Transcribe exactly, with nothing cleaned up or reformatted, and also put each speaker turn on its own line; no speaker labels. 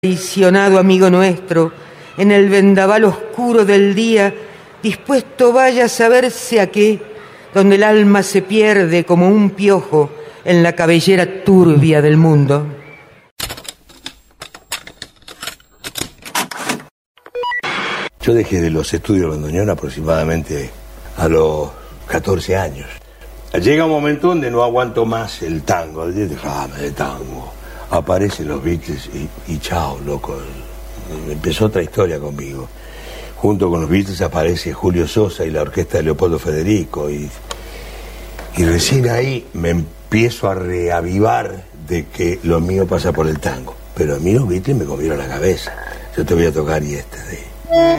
traicionado amigo nuestro, en el vendaval oscuro del día, dispuesto vaya a saberse a qué, donde el alma se pierde como un piojo en la cabellera turbia del mundo.
Yo dejé de los estudios de bandoneón aproximadamente a los catorce años. Llega un momento donde no aguanto más el tango, el día déjame de tango. Aparecen los Beatles y, y chao, loco. Empezó otra historia conmigo. Junto con los Beatles aparece Julio Sosa y la orquesta de Leopoldo Federico. Y, y recién ahí me empiezo a reavivar de que lo mío pasa por el tango. Pero a mí los Beatles me comieron la cabeza. Yo te voy a tocar y este de...